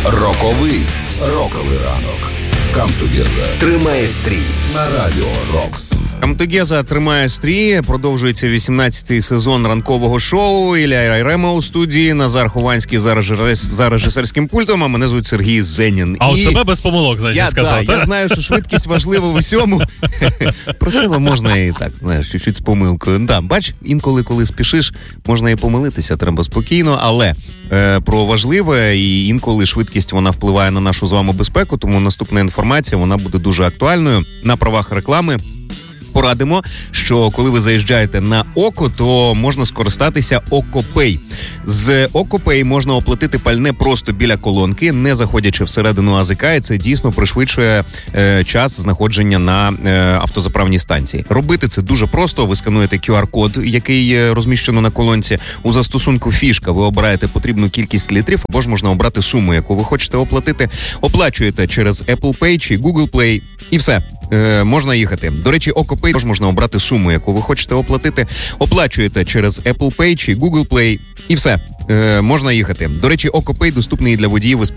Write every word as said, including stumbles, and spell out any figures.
Роковий роковий ранок. Come Together тримає стрій на радіо Рокс. Come Together тримає стрій. Продовжується вісімнадцятий сезон ранкового шоу. Ілля Райрема у студії, Назар Хованський за, за режисерським пультом, а мене звуть Сергій Зенін. А І... от тебе без помилок, значить, я, сказав. Да, я знаю, що швидкість важлива в усьому. Про себе можна і так, знаєш, чуть-чуть з помилкою. Да, бач, інколи, коли спішиш, можна і помилитися, треба спокійно, але е, про важливе, і інколи швидкість, вона впливає на нашу з вами безпеку, тому наступна інформація, вона буде дуже актуальною. На правах реклами порадимо, що коли ви заїжджаєте на Око, то можна скористатися Окопей. З Окопей можна оплатити пальне просто біля колонки, не заходячи всередину АЗК, і це дійсно пришвидшує е, час знаходження на е, автозаправній станції. Робити це дуже просто. Ви скануєте ку ар-код, який розміщено на колонці. У застосунку «Фішка» ви обираєте потрібну кількість літрів, або ж можна обрати суму, яку ви хочете оплатити. Оплачуєте через Apple Pay чи Google Play, і все. Е, можна їхати. До речі, Окопей також можна обрати суму, яку ви хочете оплатити. Оплачуєте через Apple Pay чи Google Play, і все. Е, можна їхати. До речі, Окопей доступний для водіїв із